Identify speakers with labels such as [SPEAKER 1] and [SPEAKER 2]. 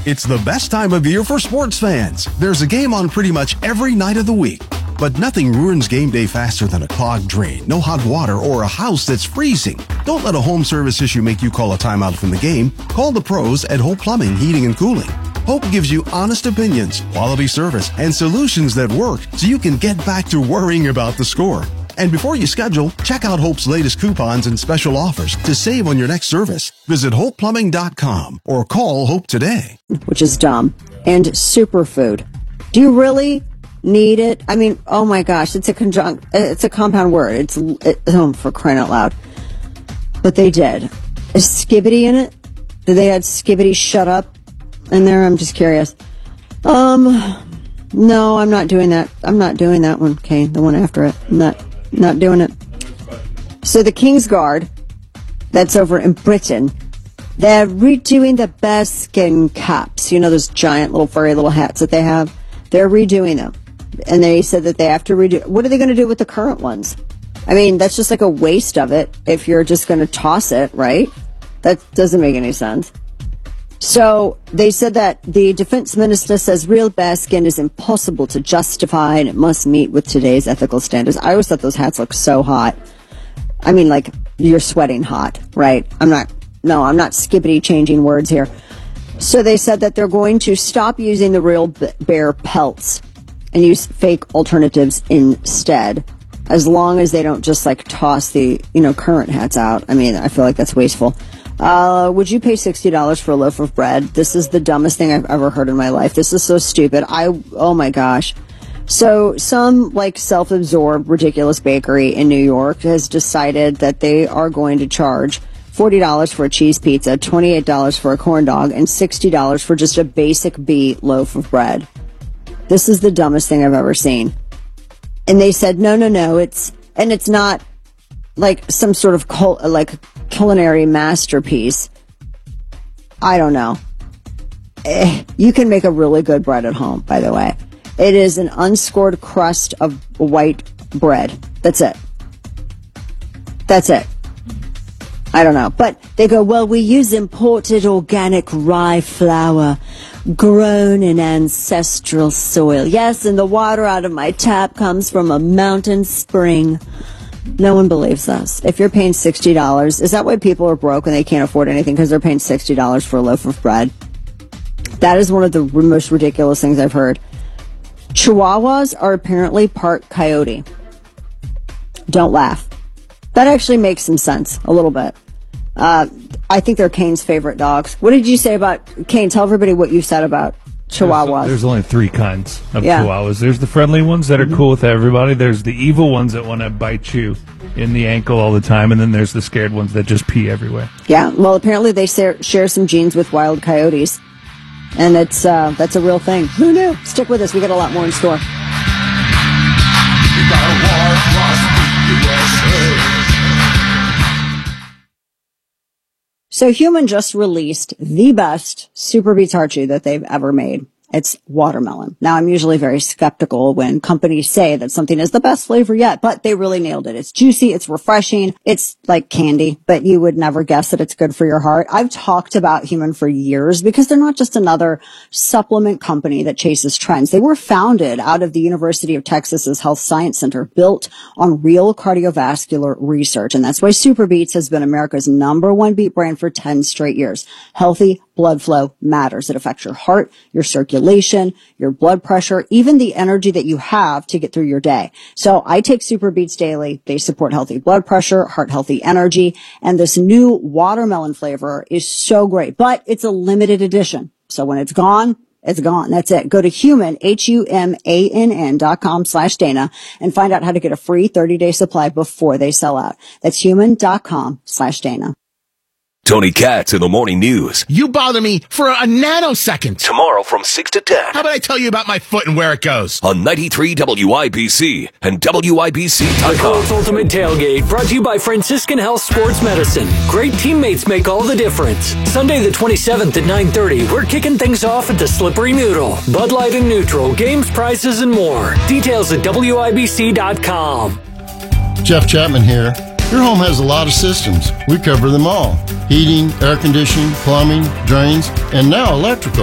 [SPEAKER 1] It's the best time of year for sports fans. There's a game on pretty much every night of the week. But nothing ruins game day faster than a clogged drain, no hot water, or a house that's freezing. Don't let a home service issue make you call a timeout from the game. Call the pros at Hope Plumbing, Heating, and Cooling. Hope gives you honest opinions, quality service, and solutions that work so you can get back to worrying about the score. And before you schedule, check out Hope's latest coupons and special offers to save on your next service. Visit HopePlumbing.com or call Hope today.
[SPEAKER 2] Which is dumb. And superfood. Do you really need it? I mean, oh my gosh, it's a compound word. For crying out loud. But they did. Is Skibbity in it? Did they add Skibbity Shut Up in there? I'm just curious. No, I'm not doing that. I'm not doing that one, Kane. The one after it. I'm not doing it. So the Kingsguard, that's over in Britain, they're redoing the bearskin caps. You know those giant little furry little hats that they have? They're redoing them. And they said that they have to redo. What are they going to do with the current ones? I mean, that's just like a waste of it if you're just going to toss it, right? That doesn't make any sense. So they said that the defense minister says real bearskin is impossible to justify and it must meet with today's ethical standards. I always thought those hats looked so hot. I mean, like, you're sweating hot, right? I'm not skippity changing words here. So they said that they're going to stop using the real bear pelts and use fake alternatives instead, as long as they don't just like toss the, current hats out. I mean, I feel like that's wasteful. Would you pay $60 for a loaf of bread? This is the dumbest thing I've ever heard in my life. This is so stupid. Oh my gosh. So some self-absorbed ridiculous bakery in New York has decided that they are going to charge $40 for a cheese pizza, $28 for a corn dog, and $60 for just a basic B loaf of bread. This is the dumbest thing I've ever seen. And they said, no, it's not like some sort of culinary masterpiece. I don't know. You can make a really good bread at home, by the way. It is an unscored crust of white bread. That's it. I don't know. But they go, well, we use imported organic rye flour grown in ancestral soil. Yes, and the water out of my tap comes from a mountain spring. No one believes us. If you're paying $60, is that why people are broke and they can't afford anything? Because they're paying $60 for a loaf of bread? That is one of the most ridiculous things I've heard. Chihuahuas are apparently part coyote. Don't laugh. That actually makes some sense, a little bit. I think they're Kane's favorite dogs. What did you say about Kane? Tell everybody what you said about Chihuahuas.
[SPEAKER 3] There's only 3 kinds of Chihuahuas. There's the friendly ones that are cool with everybody. There's the evil ones that want to bite you in the ankle all the time. And then there's the scared ones that just pee everywhere. Yeah, well, apparently they share some genes with wild coyotes. And that's a real thing. Who knew? Stick with us. We got a lot more in store. So Human just released the best Super Beets Heart Chew that they've ever made. It's watermelon. Now, I'm usually very skeptical when companies say that something is the best flavor yet, but they really nailed it. It's juicy. It's refreshing. It's like candy, but you would never guess that it's good for your heart. I've talked about Human for years because they're not just another supplement company that chases trends. They were founded out of the University of Texas's Health Science Center, built on real cardiovascular research. And that's why Super Beets has been America's #1 beet brand for 10 straight years. Healthy blood flow matters. It affects your heart, your circulation, your blood pressure, even the energy that you have to get through your day. So I take Super Beets daily. They support healthy blood pressure, heart healthy energy, and this new watermelon flavor is so great, but it's a limited edition. So when it's gone, it's gone. That's it. Go to humann.com/Dana and find out how to get a free 30-day supply before they sell out. That's human.com/Dana.
[SPEAKER 4] Tony Katz in the Morning News.
[SPEAKER 5] You bother me for a nanosecond.
[SPEAKER 4] Tomorrow from 6 to 10.
[SPEAKER 5] How about I tell you about my foot and where it goes?
[SPEAKER 4] On 93 WIBC and WIBC.com.
[SPEAKER 6] The Colts Ultimate Tailgate, brought to you by Franciscan Health Sports Medicine. Great teammates make all the difference. Sunday the 27th at 9:30, we're kicking things off at the Slippery Noodle. Bud Light and Neutral, games, prizes, and more. Details at WIBC.com.
[SPEAKER 7] Jeff Chapman here. Your home has a lot of systems. We cover them all. Heating, air conditioning, plumbing, drains, and now electrical.